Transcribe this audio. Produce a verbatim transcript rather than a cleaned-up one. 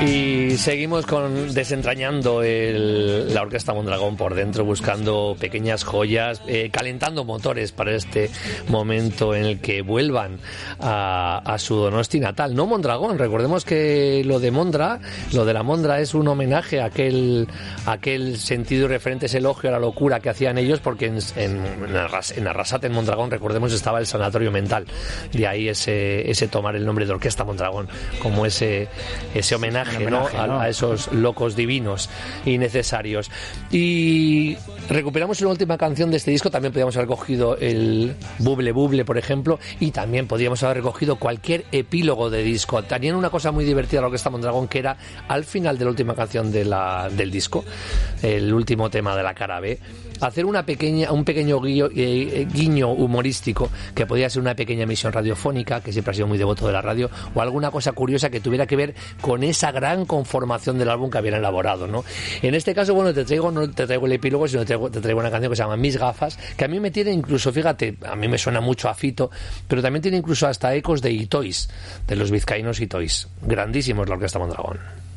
Y seguimos con desentrañando el, la Orquesta Mondragón por dentro, buscando pequeñas joyas, eh, calentando motores para este momento en el que vuelvan a, a su Donosti natal. No Mondragón, recordemos que lo de Mondra, lo de la Mondra es un homenaje a aquel, a aquel sentido y referente, ese elogio a la locura que hacían ellos, porque en, en, en, Arras, en Arrasate, en Mondragón, recordemos, estaba el sanatorio mental. De ahí ese, ese tomar el nombre de Orquesta Mondragón, como ese, ese homenaje, homenaje, ¿no? ¿no? A, a esos locos divinos y necesarios. Y recuperamos una última canción de este disco. También podíamos haber cogido el Buble Buble, por ejemplo, y también podíamos haber recogido cualquier epílogo de disco. Tenían una cosa muy divertida la Orquesta Mondragón, que era al final de la última canción de la, del disco, el último tema de la cara B, hacer una pequeña, un pequeño guiño, eh, guiño humorístico, que podía ser una pequeña emisión radiofónica, que siempre ha sido muy devoto de la radio, o alguna cosa curiosa que tuviera que ver con esa gran conformación del álbum que habían elaborado, ¿no? En este caso, bueno, te traigo, no te traigo el epílogo, sino te traigo, te traigo una canción que se llama Mis Gafas, que a mí me tiene incluso, fíjate, a mí me suena mucho a Fito, pero también tiene incluso hasta ecos de Itois, de los vizcaínos Itois. Grandísimos la Orquesta Mondragón.